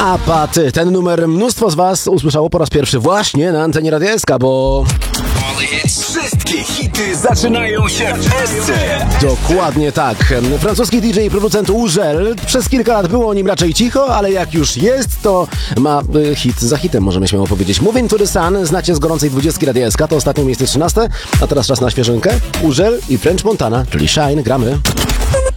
Apaty. Ten numer mnóstwo z was usłyszało po raz pierwszy właśnie na antenie Radia SK, bo... Wszystkie hity zaczynają się w SC. Dokładnie tak. Francuski DJ i producent Urzel. Przez kilka lat było o nim raczej cicho, ale jak już jest, to ma hit za hitem, możemy śmiało powiedzieć. Moving to the Sun, znacie z gorącej 20 Radia SK, to ostatnie miejsce 13, a teraz czas na świeżynkę. Urzel i French Montana, czyli Shine, gramy.